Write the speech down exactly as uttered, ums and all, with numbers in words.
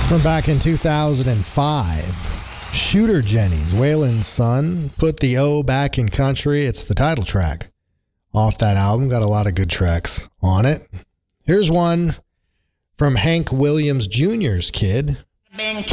From back in two thousand five, Shooter Jennings, Waylon's son, put the O back in country. It's the title track off that album. Got a lot of good tracks on it. Here's one from Hank Williams Junior's kid. Been